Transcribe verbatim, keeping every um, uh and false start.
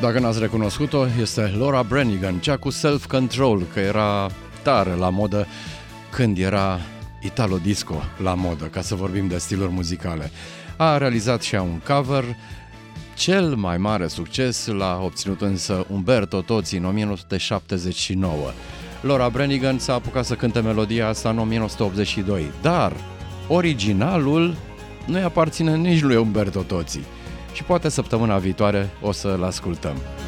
Dacă n-ați recunoscut-o, este Laura Branigan, cea cu Self-Control, că era tare la modă când era Italo Disco la modă, ca să vorbim de stiluri muzicale. A realizat și un cover. Cel mai mare succes l-a obținut însă Umberto Tozzi în nouăsprezece șaptezeci și nouă. Laura Branigan s-a apucat să cânte melodia asta în nouăsprezece optzeci și doi, dar originalul nu-i aparține nici lui Umberto Tozzi. Și poate săptămâna viitoare o să-l ascultăm.